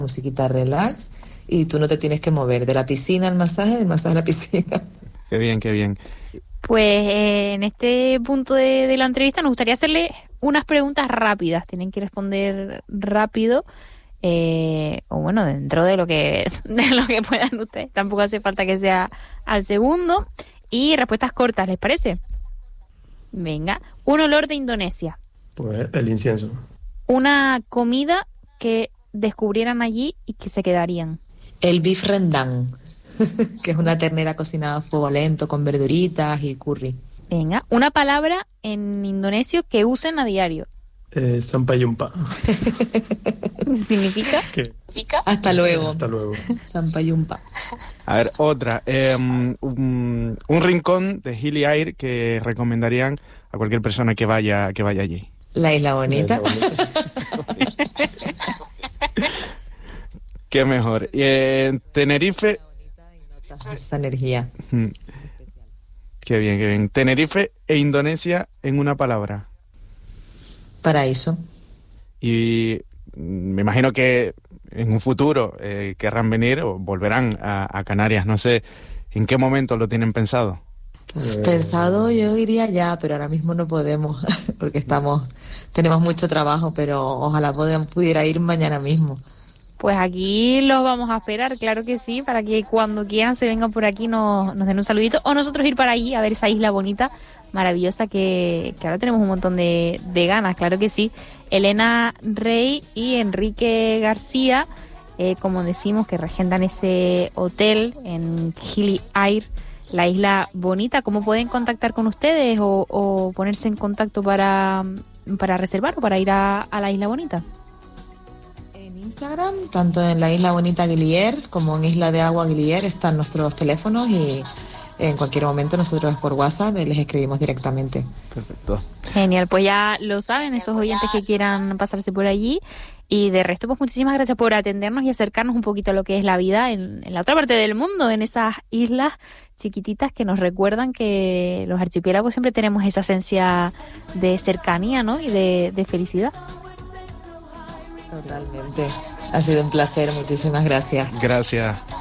musiquita relax y tú no te tienes que mover de la piscina al masaje, del masaje a la piscina. Qué bien, qué bien. Pues en este punto de la entrevista nos gustaría hacerle unas preguntas rápidas. Tienen que responder rápido, o bueno, dentro de lo que puedan ustedes. Tampoco hace falta que sea al segundo. Y respuestas cortas, ¿les parece? Venga. Un olor de Indonesia. Pues el incienso. Una comida que descubrieran allí y que se quedarían. El beef rendang, que es una ternera cocinada a fuego lento con verduritas y curry. Venga. Una palabra en indonesio que usen a diario. Sampayumpa. ¿Significa? ¿Qué? Hasta luego. Hasta luego. Sampayumpa. A ver, otra. Un rincón de Gili Air que recomendarían a cualquier persona que vaya allí. La Isla Bonita. Qué mejor. Tenerife. Esa energía. Qué bien, qué bien. Tenerife e Indonesia en una palabra. Paraíso. Y me imagino que en un futuro querrán venir o volverán a Canarias. No sé en qué momento lo tienen pensado. Pensado yo iría ya, pero ahora mismo no podemos porque tenemos mucho trabajo, pero ojalá pudiera ir mañana mismo. Pues aquí los vamos a esperar, claro que sí, para que cuando quieran se vengan por aquí, nos den un saludito, o nosotros ir para allí a ver esa isla bonita, maravillosa, que ahora tenemos un montón de ganas, claro que sí. Elena Rey y Enrique García, como decimos, que regentan ese hotel en Gili Air, la isla bonita. ¿Cómo pueden contactar con ustedes o ponerse en contacto para reservar o para ir a la isla bonita? En Instagram, tanto en la Isla Bonita Guilier como en Isla de Agua Guilier están nuestros teléfonos y en cualquier momento nosotros por WhatsApp les escribimos directamente. Perfecto. Genial, pues ya lo saben esos oyentes que quieran pasarse por allí. Y de resto, pues muchísimas gracias por atendernos y acercarnos un poquito a lo que es la vida en la otra parte del mundo, en esas islas chiquititas que nos recuerdan que los archipiélagos siempre tenemos esa esencia de cercanía, ¿no? Y de felicidad. Totalmente. Ha sido un placer, muchísimas gracias. Gracias.